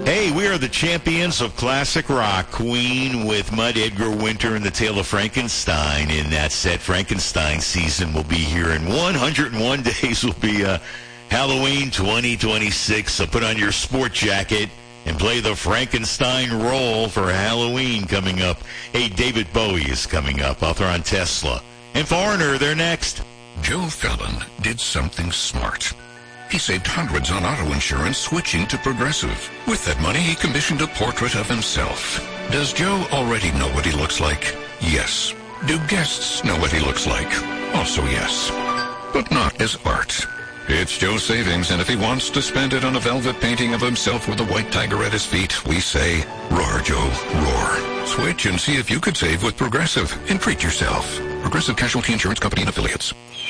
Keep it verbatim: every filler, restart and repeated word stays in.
Hey, we are the champions of classic rock. Queen with Mud, Edgar Winter, and the Tale of Frankenstein in that set. Frankenstein season will be here in one hundred one days. Will be uh, Halloween twenty twenty-six. So put on your sport jacket and play the Frankenstein role for Halloween coming up. Hey, David Bowie is coming up. Author on Tesla. And Foreigner, they're next. Joe Fallon did something smart. He saved hundreds on auto insurance switching to Progressive. With that money, he commissioned a portrait of himself. Does Joe already know what he looks like? Yes. Do guests know what he looks like? Also yes. But not as art. It's Joe's savings, and if he wants to spend it on a velvet painting of himself with a white tiger at his feet, we say, roar, Joe, roar. Switch and see if you could save with Progressive and treat yourself. Progressive Casualty Insurance Company and Affiliates.